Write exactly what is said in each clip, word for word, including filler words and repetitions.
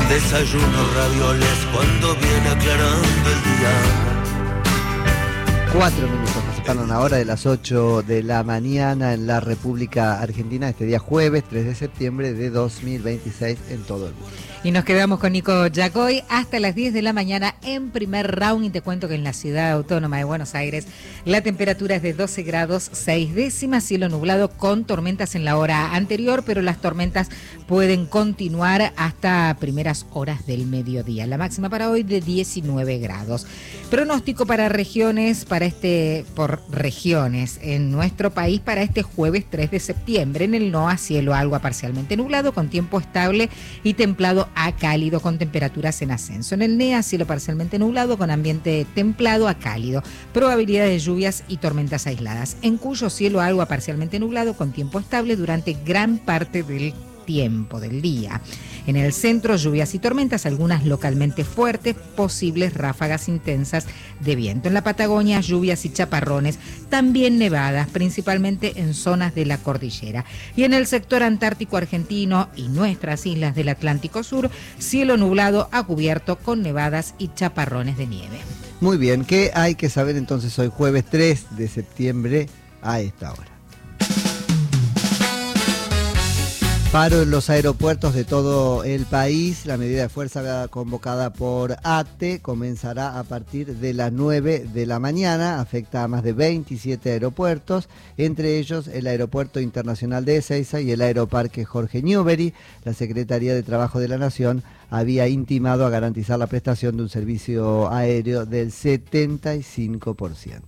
desayuno ravioles cuando viene aclarando el día. Cuatro minutos que separan ahora de las ocho de la mañana en la República Argentina, este día jueves tres de septiembre de dos mil veintiséis en todo el mundo. Y nos quedamos con Nico Yacoy hasta las diez de la mañana en primer round. Y te cuento que en la ciudad autónoma de Buenos Aires la temperatura es de doce grados seis décimas, cielo nublado con tormentas en la hora anterior, pero las tormentas pueden continuar hasta primeras horas del mediodía. La máxima para hoy de diecinueve grados. Pronóstico para regiones, para este, por regiones en nuestro país para este jueves tres de septiembre. En el N O A, cielo algo a parcialmente nublado con tiempo estable y templado a cálido con temperaturas en ascenso. En el N E A, cielo parcialmente nublado con ambiente templado a cálido. Probabilidad de lluvias y tormentas aisladas. En Cuyo, cielo algo a parcialmente nublado con tiempo estable durante gran parte del tiempo del día. En el centro, lluvias y tormentas, algunas localmente fuertes, posibles ráfagas intensas de viento. En la Patagonia, lluvias y chaparrones, también nevadas, principalmente en zonas de la cordillera. Y en el sector antártico argentino y nuestras islas del Atlántico Sur, cielo nublado a cubierto con nevadas y chaparrones de nieve. Muy bien, ¿qué hay que saber entonces hoy jueves tres de septiembre a esta hora? Paro en los aeropuertos de todo el país. La medida de fuerza convocada por ATE comenzará a partir de las nueve de la mañana. Afecta a más de veintisiete aeropuertos, entre ellos el Aeropuerto Internacional de Ezeiza y el Aeroparque Jorge Newbery. La Secretaría de Trabajo de la Nación había intimado a garantizar la prestación de un servicio aéreo del setenta y cinco por ciento.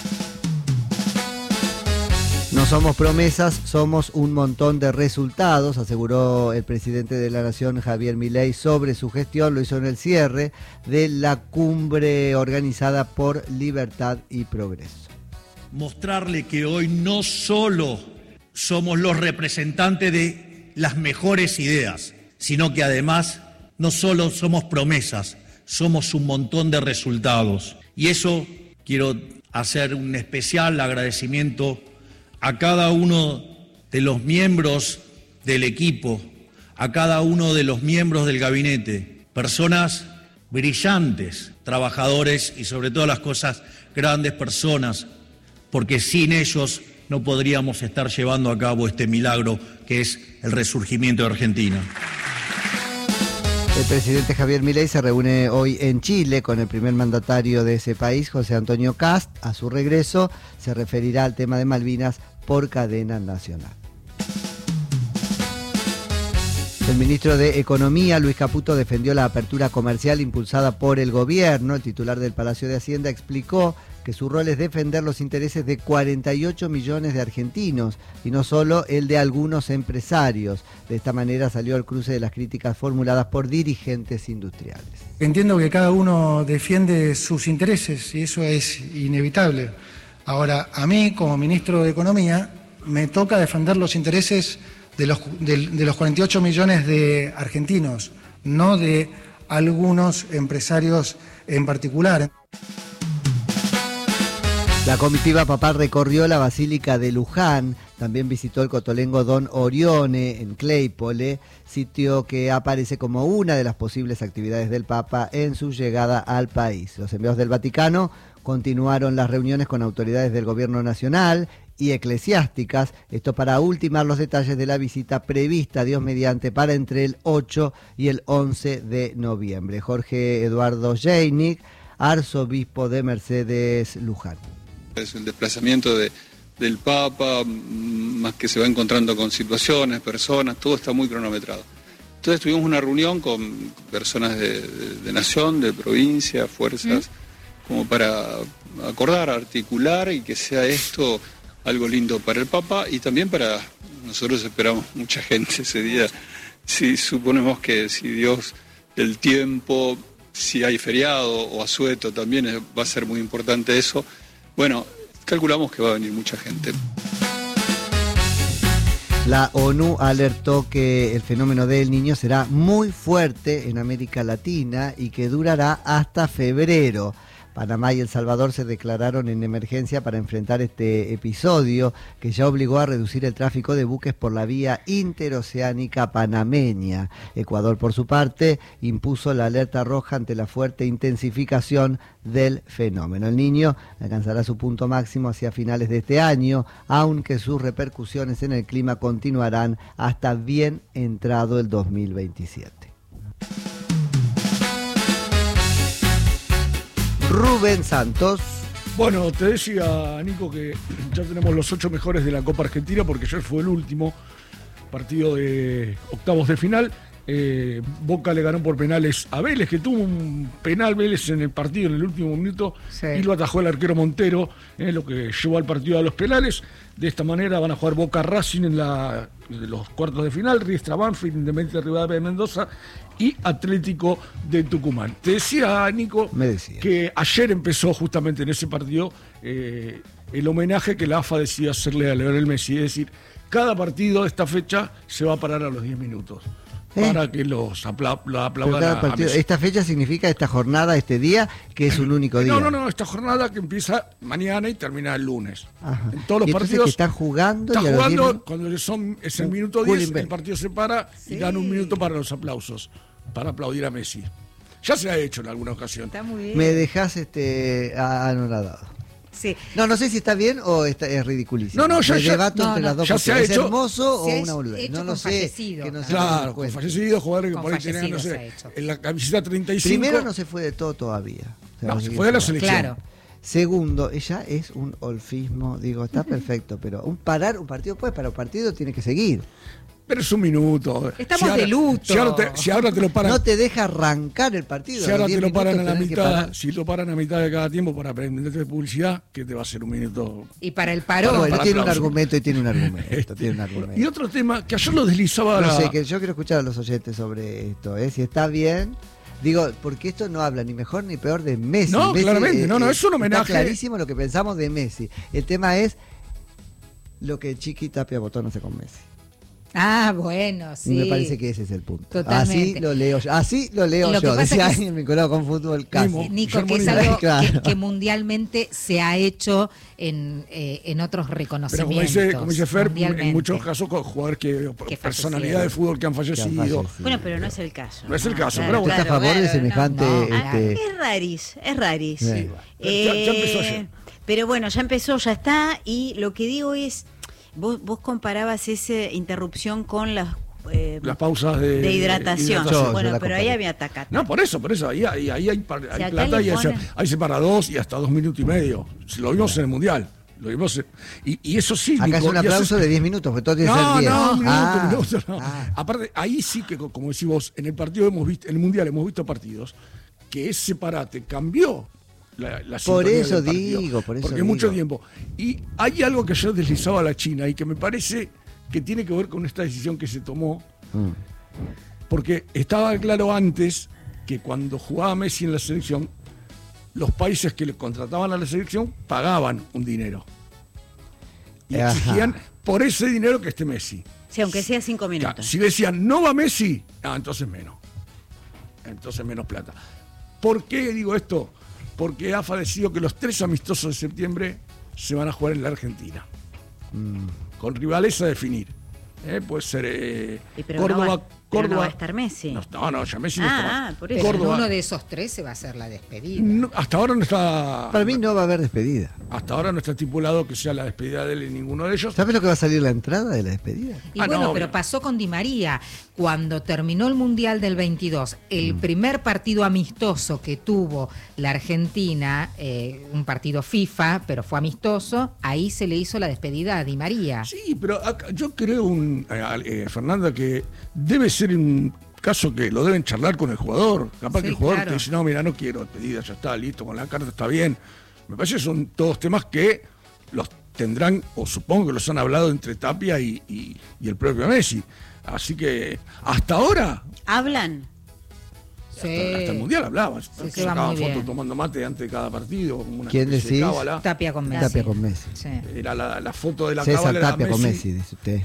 No somos promesas, somos un montón de resultados, aseguró el presidente de la Nación, Javier Milei, sobre su gestión. Lo hizo en el cierre de la cumbre organizada por Libertad y Progreso. Mostrarle que hoy no solo somos los representantes de las mejores ideas, sino que además no solo somos promesas, somos un montón de resultados. Y eso quiero hacer un especial agradecimiento a cada uno de los miembros del equipo, a cada uno de los miembros del gabinete, personas brillantes, trabajadores y sobre todas las cosas, grandes personas, porque sin ellos no podríamos estar llevando a cabo este milagro que es el resurgimiento de Argentina. El presidente Javier Milei se reúne hoy en Chile con el primer mandatario de ese país, José Antonio Kast. A su regreso se referirá al tema de Malvinas por cadena nacional. El ministro de Economía, Luis Caputo, defendió la apertura comercial impulsada por el gobierno. El titular del Palacio de Hacienda explicó que su rol es defender los intereses de cuarenta y ocho millones de argentinos y no solo el de algunos empresarios. De esta manera salió al cruce de las críticas formuladas por dirigentes industriales. Entiendo que cada uno defiende sus intereses y eso es inevitable. Ahora, a mí, como ministro de Economía, me toca defender los intereses de los, de, de los cuarenta y ocho millones de argentinos, no de algunos empresarios en particular. La comitiva papal recorrió la Basílica de Luján, también visitó el cotolengo Don Orione en Claypole, sitio que aparece como una de las posibles actividades del Papa en su llegada al país. Los enviados del Vaticano continuaron las reuniones con autoridades del gobierno nacional y eclesiásticas, esto para ultimar los detalles de la visita prevista, Dios mediante, para entre el ocho y el once de noviembre. Jorge Eduardo Jeinig, arzobispo de Mercedes Luján. Es el desplazamiento de, del Papa, más que se va encontrando con situaciones, personas, todo está muy cronometrado. Entonces tuvimos una reunión con personas de, de, de nación, de provincia, fuerzas, ¿Mm? como para acordar, articular y que sea esto algo lindo para el Papa y también para nosotros. Esperamos mucha gente ese día. Si suponemos que si Dios, el tiempo, si hay feriado o asueto también es, va a ser muy importante eso. Bueno, calculamos que va a venir mucha gente. La ONU alertó que el fenómeno del Niño será muy fuerte en América Latina y que durará hasta febrero. Panamá y El Salvador se declararon en emergencia para enfrentar este episodio que ya obligó a reducir el tráfico de buques por la vía interoceánica panameña. Ecuador, por su parte, impuso la alerta roja ante la fuerte intensificación del fenómeno. El Niño alcanzará su punto máximo hacia finales de este año, aunque sus repercusiones en el clima continuarán hasta bien entrado el dos mil veintisiete. Rubén Santos. Bueno, te decía, Nico, que ya tenemos los ocho mejores de la Copa Argentina porque ayer fue el último partido de octavos de final. Eh, Boca le ganó por penales a Vélez, que tuvo un penal Vélez en el partido en el último minuto, sí, y lo atajó el arquero Montero, eh, lo que llevó al partido a los penales. De esta manera van a jugar Boca Racing en, la, en los cuartos de final, Riestra Banfield, Independiente de Rivadavia de Mendoza y Atlético de Tucumán. Te decía, Nico, Me decía. que ayer empezó justamente en ese partido eh, el homenaje que la A F A decidió hacerle a Lionel Messi, es decir, cada partido de esta fecha se va a parar a los diez minutos. ¿Eh? Para que los apla lo aplaudan a, a Messi. Esta fecha significa esta jornada, este día, que es un único día. No, no, no, esta jornada que empieza mañana y termina el lunes. Ajá. En todos los ¿Y partidos. Que están jugando. Está y jugando, tienen... cuando son, es el minuto diez, el partido se para, sí, y dan un minuto para los aplausos, para aplaudir a Messi. Ya se ha hecho en alguna ocasión. Está muy bien. Me dejás este, anonadado. Sí. No, no sé si está bien o está, es ridiculísimo. No, no, ya, Me ya, debato no, entre no, las dos. ya se ha ¿Es hecho, hermoso se o una boludez? No lo sé. Fallecido, que no claro, con fallecido, jugadores que con por ahí tenían, no sé, hecho. en la camiseta treinta y cinco. Primero no se fue de todo todavía. O sea, no, se fue de la selección. Claro. Segundo, ella es un olfismo, digo, está perfecto, pero un parar un partido, pues para un partido tiene que seguir. Pero es un minuto. Estamos si ahora, de luto. Si ahora, te, si ahora te lo paran. No te deja arrancar el partido. Si ahora te lo paran a la mitad, si lo paran a mitad de cada tiempo para aprenderte de publicidad, ¿qué te va a hacer un minuto? Y para el parón. Bueno, para tiene aplauso. un argumento y tiene un argumento. Este. tiene un argumento. Y otro tema que ayer lo deslizaba. No la... sé, que yo quiero escuchar a los oyentes sobre esto, ¿eh? Si está bien. Digo, porque esto no habla ni mejor ni peor de Messi. No, Messi, claramente, eh, no, no, es un homenaje. Está clarísimo lo que pensamos de Messi. El tema es lo que Chiqui Tapia votó no sé con Messi. Ah, bueno, sí. Y me parece que ese es el punto. Totalmente. Así lo leo yo. Así lo leo Lo que yo. pasa Decía que es- alguien vinculado con fútbol casi. Nico, que es Guillermo algo Claro. que, que mundialmente se ha hecho en, eh, en otros Pero reconocimientos. como dice, como dice Fer, mundialmente. en muchos casos con jugadores que, Que personalidades de fútbol que han fallecido. fallecido. Bueno, pero no es el caso. No es el caso, claro, pero bueno. ¿Estás a favor de claro, semejante? no, no. Ah, este, es raris, es raris. Sí. Eh, Ya- ya empezó ayer. Pero bueno, ya empezó, ya está. Y lo que digo es, vos, vos comparabas esa interrupción con las, eh, Las pausas de, de hidratación. Yo- yo bueno, la pero ahí comparé. había atacata. No, por eso, por eso. Ahí, ahí, ahí hay, par- hay acá plata le y hay, ponen- hay separadores y hasta dos minutos y medio. Lo vimos en el Mundial. Lo vimos en- y, y eso sí. Acá Nico, es un y eso aplauso es- de diez minutos, porque todo tiene que No, ser diez. no, un minuto, Ah, un minuto, no. ah. Aparte, ahí sí que, como decís vos, en el partido hemos visto, en el Mundial hemos visto partidos que ese parate cambió la, la Por sintonía eso del partido. digo, por eso Porque digo. mucho tiempo. Y hay algo que ayer deslizaba a la China y que me parece que tiene que ver con esta decisión que se tomó, Mm. porque estaba claro antes que cuando jugaba Messi en la selección, los países que le contrataban a la selección pagaban un dinero. Y Ajá. exigían por ese dinero que esté Messi. Sí, aunque sea cinco Claro, minutos. si decían no va Messi, ah, entonces menos. Entonces menos plata. ¿Por qué digo esto? Porque A F A decidió que los tres amistosos de septiembre se van a jugar en la Argentina. Mm. Con rivales a definir. Eh, puede ser eh, Y pero Córdoba. no va, pero Córdoba no va a estar Messi. No, no, no, ya Messi no Ah, está más. ah, por Pero eso. en Córdoba. uno de esos tres se va a hacer la despedida. No, hasta ahora no está. Para mí no va a haber despedida. Hasta ahora no está estipulado que sea la despedida de él en ninguno de ellos. ¿Sabes lo que va a salir la entrada de la despedida? Y Ah, bueno, no, pero obvio. pasó con Di María. Cuando terminó el Mundial del veintidós, el primer partido amistoso que tuvo la Argentina, eh, un partido FIFA, pero fue amistoso, ahí se le hizo la despedida a Di María. Sí, pero acá- yo creo, un, eh, eh, Fernanda, que debe ser un caso que lo deben charlar con el jugador. Capaz Sí, que el jugador claro. te dice, no, mira, no quiero despedida, ya está, listo, con la carta está bien. Me parece que son todos temas que los tendrán, o supongo que los han hablado entre Tapia y, y- y el propio Messi. Así que hasta ahora, ¿Hablan? hasta, hasta el Mundial hablaban. Sí, se va sacaban muy fotos bien. tomando mate antes de cada partido. Como una ¿Quién especie de decís? cábala. Tapia con Messi. Tapia con Messi. Sí. Era la, la foto de la César cábala. era Tapia con Messi, dice usted.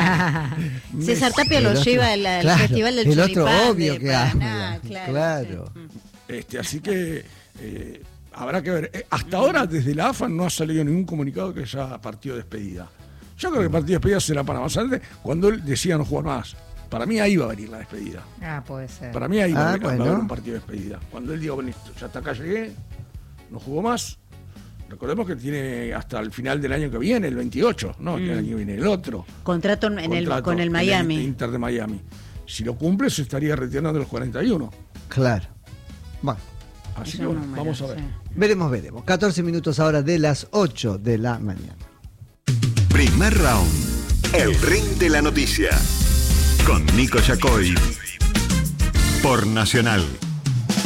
César Tapia lo El otro- lleva al, al claro, Festival del el otro Choripán obvio de que Paraná, habla, claro. claro. sí. Mm. Este, así que eh, habrá que ver. Eh, hasta ahora, desde la A F A no ha salido ningún comunicado que sea partido de despedida. Yo creo que el partido de despedida será para más adelante, cuando él decía no jugar más. Para mí ahí va a venir la despedida. Ah, puede ser. Para mí ahí va, Ah, a, venir, bueno. va a haber un partido de despedida. Cuando él diga, bueno, ya hasta acá llegué, no jugó más. Recordemos que tiene hasta el final del año que viene, el veintiocho, no, que el año que viene, el otro. Contrato en el, Contrato con el Miami. en el Inter de Miami. Si lo cumple, se estaría retirando de los cuarenta y uno. Claro. Bueno, Así Es que un bueno, número, vamos a ver. sí. veremos, veremos. catorce minutos ahora de las ocho de la mañana. Primer round. El ring de la noticia. Con Nico Yacoy. Por Nacional.